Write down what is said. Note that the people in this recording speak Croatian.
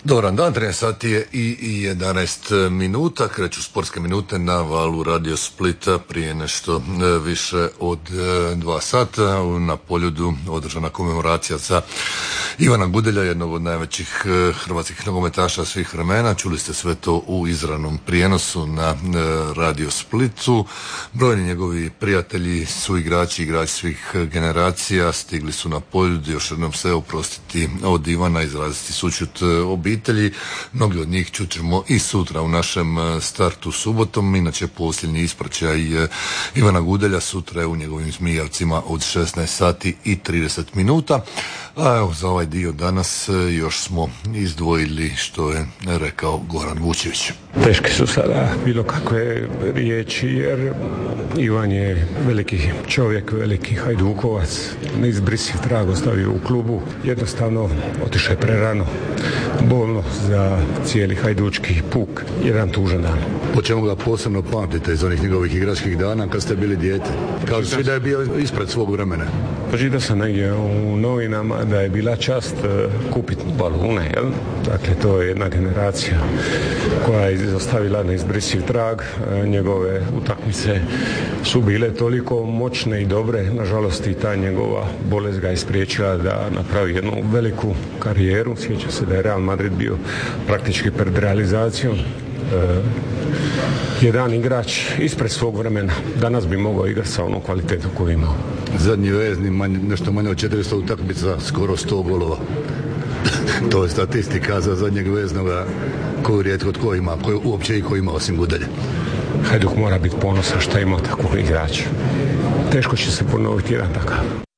Dobar dan, 13 sati je i 11 minuta, kreću sportske minute na valu Radio Splita prije nešto više od 2 sata. Na Poljudu održana komemoracija za Ivana Gudelja, jednog od najvećih hrvatskih nogometaša svih vremena. Čuli ste sve to u izravnom prijenosu na Radio Splitu. Brojni njegovi prijatelji, suigrači, igrači svih generacija stigli su na Poljud, još jednom se oprostiti od Ivana, izraziti sućut obitelji. Mnogi od njih čućemo i sutra u našem startu subotom. Inače, posljednji ispraćaj Ivana Gudelja sutra je u njegovim Zmijavcima od 16 sati i 30 minuta. A evo, za ovaj dio danas još smo izdvojili što je rekao Goran Vučević. Teške su sada bilo kakve riječi, jer Ivan je veliki čovjek, veliki hajdukovac, neizbrisiv trag ostavio u klubu, jednostavno otišao je prerano, bolno za cijeli hajdučki puk, jedan tužan dan. Po čemu ga posebno pamtite iz onih njegovih igračkih dana kad ste bili dijete? Kažu svi da je bio ispred svog vremena. Pročitao sam negdje u novinama da je bila čast kupiti balune, jel? Dakle, to je jedna generacija koja je ostavila neizbrisiv trag. Njegove utakmice su bile toliko moćne i dobre, nažalost i ta njegova bolest ga je spriječila da napravi jednu veliku karijeru. Sjeća se da je Real Madrid bio praktički pred realizacijom. Jedan igrač ispred svog vremena. Danas bi mogao igrati sa onom kvalitetom koju imao. Zadnji vezni, nešto manje od 400 utakmica, skoro 100 golova. To je statistika za zadnjeg veznoga koju rijetko tko ima, koju uopće i ko ima osim Gudelja. Hajduk mora biti ponosan što ima takvog igrača. Teško će se ponoviti jedan takav.